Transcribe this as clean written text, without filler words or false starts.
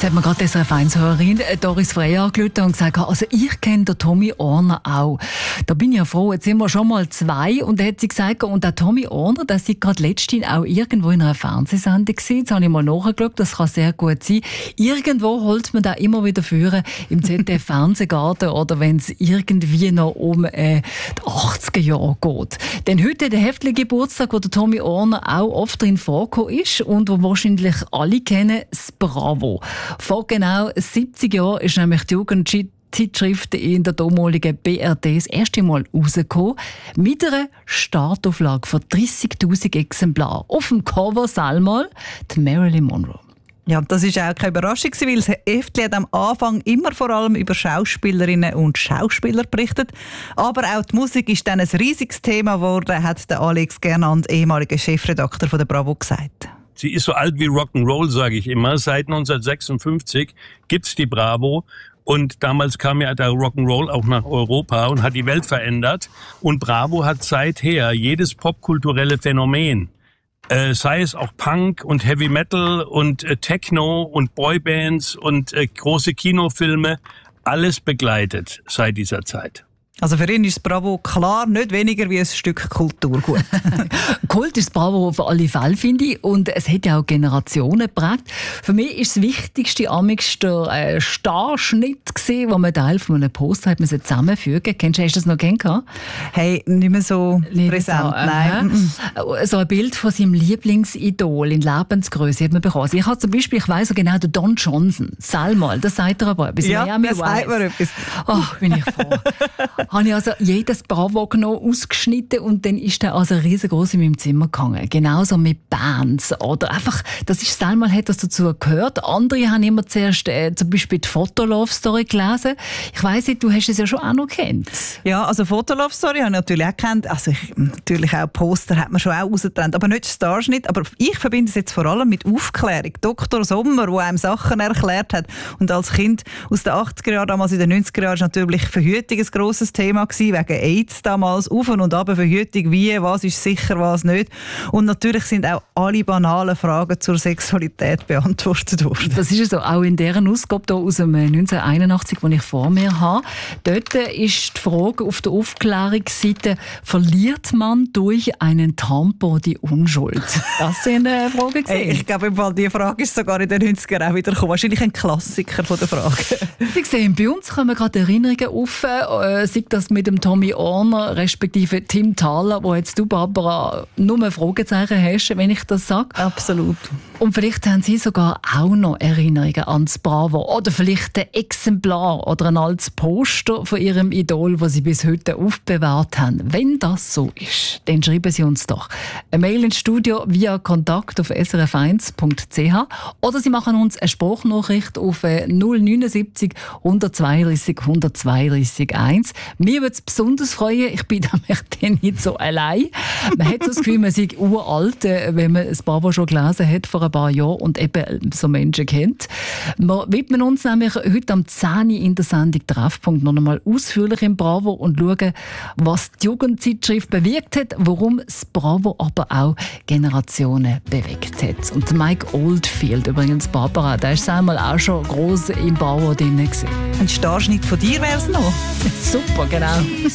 Jetzt hat mir gerade diese Vereinshörerin Doris Frey angerufen und gesagt, also ich kenne den Tommy Orner auch. Da bin ich ja froh, jetzt sind wir schon mal zwei. Und dann hat sie gesagt, und der Tommy Orner, der sei gerade letztens auch irgendwo in einer Fernsehsendung gewesen. Jetzt habe ich mal nachgeschaut, das kann sehr gut sein. Irgendwo holt man da immer wieder führen, im ZDF-Fernsehgarten oder wenn es irgendwie noch um die 80er Jahre geht. Denn heute der heftige Geburtstag, wo der Tommy Orner auch oft drin vorgekommen ist und wo wahrscheinlich alle kennen, das Bravo. Vor genau 70 Jahren ist nämlich die Jugendzeitschrift in der damaligen BRD das erste Mal rausgekommen. Mit einer Startauflage von 30'000 Exemplaren. Auf dem Cover einmal die Marilyn Monroe. Ja, das ist auch keine Überraschung, weil das Heftli hat am Anfang immer vor allem über Schauspielerinnen und Schauspieler berichtet. Aber auch die Musik ist dann ein riesiges Thema geworden, hat der Alex Gernand, ehemaliger Chefredakteur von der Bravo, gesagt. Sie ist so alt wie Rock'n'Roll, sage ich immer. Seit 1956 gibt's die Bravo. Und damals kam ja der Rock'n'Roll auch nach Europa und hat die Welt verändert. Und Bravo hat seither jedes popkulturelle Phänomen, sei es auch Punk und Heavy Metal und Techno und Boybands und große Kinofilme, alles begleitet seit dieser Zeit. Also für ihn ist das Bravo klar nicht weniger wie ein Stück Kulturgut. Kult ist das Bravo auf alle Fälle, finde ich. Und es hat ja auch Generationen geprägt. Für mich ist das Wichtigste der Starschnitt gewesen, wo man Teil von einem Poster hat zusammenfügen. Hast du das noch kennengelernt? Hey, nicht mehr so präsent. Nein. So ein Bild von seinem Lieblingsidol in Lebensgröße hat man bekommen. Ich habe zum Beispiel, ich weiss so genau, den Don Johnson. Sag mal, das sagt er aber etwas. Ja, das sagt mir etwas. Oh, bin ich froh. Habe ich also jedes Bravo genommen, ausgeschnitten und dann ist der also riesengroß in meinem Zimmer gehangen. Genauso mit Bands oder einfach, das ist einmal hat das dazu gehört. Andere haben immer zuerst zum Beispiel die Fotolove-Story gelesen. Ich weiss nicht, du hast es ja schon auch noch gekannt. Ja, also Fotolove-Story habe ich natürlich auch gekannt. Also natürlich auch Poster hat man schon auch rausgetrennt, aber nicht Starschnitt. Aber ich verbinde es jetzt vor allem mit Aufklärung. Dr. Sommer, der einem Sachen erklärt hat. Und als Kind aus den 80er Jahren, damals in den 90er Jahren, ist natürlich Verhütung ein grosses Thema gewesen, wegen AIDS damals, auf und ab Verhütung, wie, was ist sicher, was nicht. Und natürlich sind auch alle banalen Fragen zur Sexualität beantwortet worden. Das ist so, auch in deren Ausgabe hier aus dem 1981, die ich vor mir habe. Dort ist die Frage auf der Aufklärungsseite, verliert man durch einen Tampon die Unschuld? Das sind Fragen. Hey, ich glaube, die Frage ist sogar in den 90er Jahren auch wieder gekommen. Wahrscheinlich ein Klassiker von der Frage. Sie sehen, bei uns kommen gerade Erinnerungen auf, sei das mit dem Tommy Orner, respektive Tim Thaler, wo jetzt du, Barbara, nur Fragezeichen hast, wenn ich das sage. Absolut. Und vielleicht haben Sie sogar auch noch Erinnerungen an das Bravo. Oder vielleicht ein Exemplar oder ein altes Poster von Ihrem Idol, das Sie bis heute aufbewahrt haben. Wenn das so ist, dann schreiben Sie uns doch eine Mail ins Studio via Kontakt auf srf1.ch oder Sie machen uns eine Sprachnachricht auf 079 132 132 1. Mir würde es besonders freuen, ich bin nämlich dann nicht so allein. Man hat so das Gefühl, man sei uralt, wenn man das Bravo schon gelesen hat vor ein paar Jahren und eben so Menschen kennt. Wir widmen uns nämlich heute am 10. in der Sendung Treffpunkt noch einmal ausführlich im Bravo und schauen, was die Jugendzeitschrift bewirkt hat, warum das Bravo aber auch Generationen bewegt hat. Und Mike Oldfield, übrigens Barbara, der ist einmal auch schon gross im Bravo drin gewesen. Ein Starschnitt von dir wäre es noch. Super, genau.